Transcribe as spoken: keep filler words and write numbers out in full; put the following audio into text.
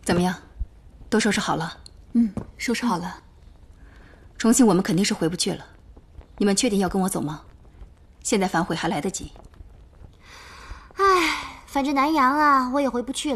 怎么样，都收拾好了？ 嗯，收拾好了。 重庆我们肯定是回不去了，你们确定要跟我走吗？现在反悔还来得及。 唉，反正南阳啊，我也回不去了。